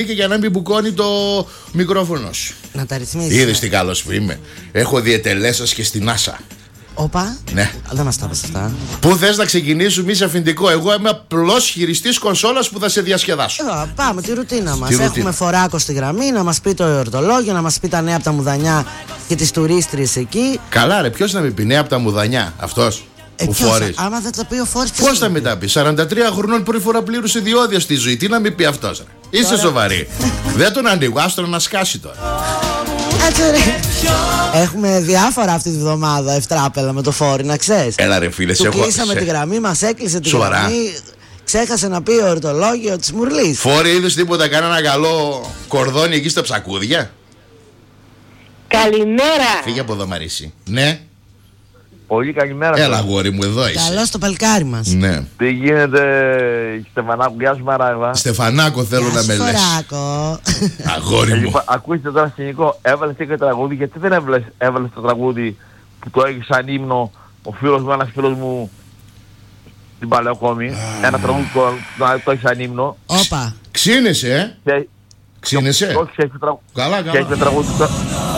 και για να μην μπουκώνει το μικρόφωνο σου. Να τα ρυθμίσει. Είδες τι καλός που είμαι. Έχω διετελέσας και στην NASA. Όπα. Ναι. Δεν μας τα πες αυτά. Πού θες να ξεκινήσουμε, είσαι αφεντικό? Εγώ είμαι απλός χειριστής κονσόλας που θα σε διασκεδάσω. Πάμε τη ρουτίνα μας. Τη Έχουμε Φοράκο στη γραμμή να μας πει το εορτολόγιο, να μας πει τα νέα από τα Μουδανιά και τις τουρίστριες εκεί. Καλά, ρε, ποιος να με πει νέα από τα Μουδανιά? Αυτός που Φόρης. Άμα δεν τα πει ο Φόρης, Πώς θα με τα πει? 43 χρονών πρώτη φορά πλήρωσε διόδια στη ζωή. Τι να με πει αυτός, ρε? Είσαι σοβαρή? Δεν τον ανοίγω, άστρο να σκάσει τώρα. Έχουμε διάφορα αυτή τη βδομάδα ευτράπελα με το Φόρη, να ξέρεις. Έλα ρε φίλε, του κλείσαμε τη γραμμή, μας έκλεισε τη γραμμή. Ξέχασε να πει εορτολόγιο της Μουρλής. Φόρη, είδες τίποτα, κανένα καλό κορδόνι εκεί στα ψακούδια? Καλημέρα. Φύγε από εδώ, Μαρίση. Ναι. Πολύ καλημέρα. Έλα αγόρι μου, εδώ είσαι. Καλώς το παλκάρι μας. Ναι. Τι γίνεται, Στεφανάκο? Γεια σου Μαράγδα. Στεφανάκο θέλω να με λες. Αγόρι μου. Ακούστε τώρα σκηνικό, έβαλες και τραγούδι. Γιατί δεν έβαλες το τραγούδι που το έχει σαν ύμνο ο φίλος μου, ένας φίλος μου στην Παλαιοκόμη? Ένα τραγούδι το έχει σαν ύμνο. Όπα. Ξύνεσαι, Ξύνεσαι. Όχι, έχει Καλά, και έχει το τραγούδι